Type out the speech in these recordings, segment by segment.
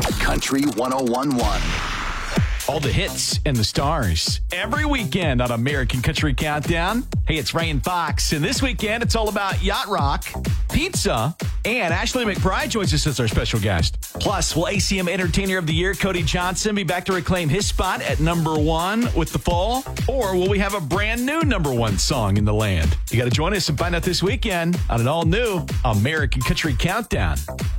Country 101.1. All the hits and the stars every weekend on American Country Countdown. Hey, it's Ryan Fox, and this weekend it's all about yacht rock, pizza, and Ashley McBride joins us as our special guest. Plus, will ACM Entertainer of the Year Cody Johnson be back to reclaim his spot at number one with The Fall? Or will we have a brand new number one song in the land? You got to join us and find out this weekend on an all-new American Country Countdown.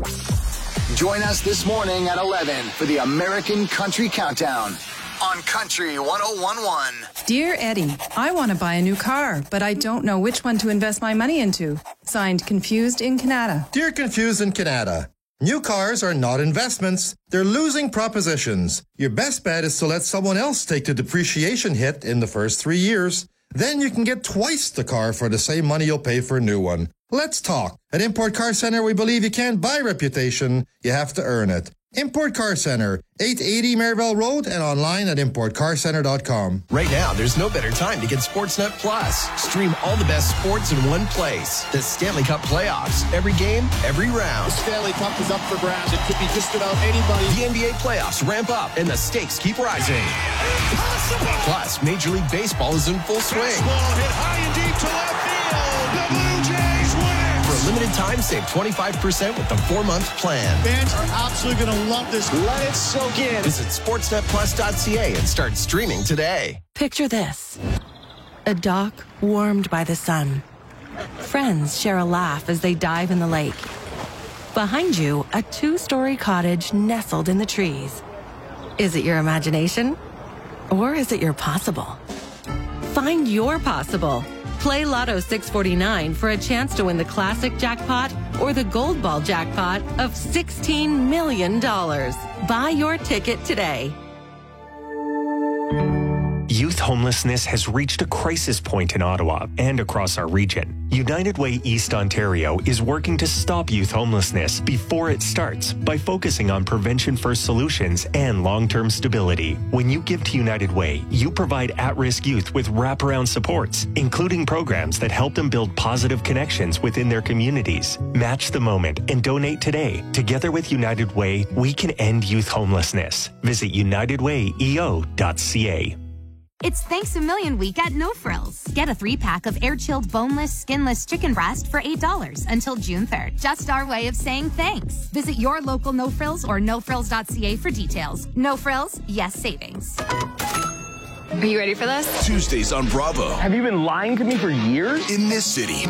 Join us this morning at 11 for the American Country Countdown on Country 101.1. Dear Eddie, I want to buy a new car, but I don't know which one to invest my money into. Signed, Confused in Canada. Dear Confused in Canada, new cars are not investments. They're losing propositions. Your best bet is to let someone else take the depreciation hit in the first 3 years. Then you can get twice the car for the same money you'll pay for a new one. Let's talk. At Import Car Center, we believe you can't buy reputation. You have to earn it. Import Car Center, 880 Maryville Road, and online at importcarcenter.com. Right now, there's no better time to get Sportsnet Plus. Stream all the best sports in one place. The Stanley Cup playoffs, every game, every round. The Stanley Cup is up for grabs. It could be just about anybody. The NBA playoffs ramp up, and the stakes keep rising. Impossible. Plus, Major League Baseball is in full swing. Ball hit high and deep to left field. The Blue Jays win it. For a limited time, save 25% with the 4-month plan. Fans are absolutely going to love this. Let it soak in. Visit sportsnetplus.ca and start streaming today. Picture this. A dock warmed by the sun. Friends share a laugh as they dive in the lake. Behind you, a 2-story cottage nestled in the trees. Is it your imagination? Or is it your possible? Find your possible. Play Lotto 649 for a chance to win the classic jackpot or the gold ball jackpot of $16 million. Buy your ticket today. Youth homelessness has reached a crisis point in Ottawa and across our region. United Way East Ontario is working to stop youth homelessness before it starts by focusing on prevention-first solutions and long-term stability. When you give to United Way, you provide at-risk youth with wraparound supports, including programs that help them build positive connections within their communities. Match the moment and donate today. Together with United Way, we can end youth homelessness. Visit unitedwayeo.ca. It's Thanks a Million Week at No Frills. Get a 3-pack of air-chilled, boneless, skinless chicken breast for $8 until June 3rd. Just our way of saying thanks. Visit your local No Frills or nofrills.ca for details. No Frills, yes savings. Are you ready for this? Tuesdays on Bravo. Have you been lying to me for years? In this city,